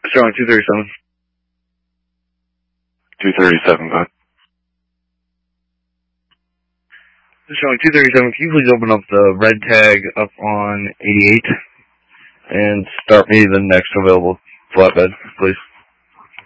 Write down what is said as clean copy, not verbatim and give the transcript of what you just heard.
Showing 237. 237, go ahead. Showing 237, can you please open up the red tag up on 88 and start me the next available flatbed, please?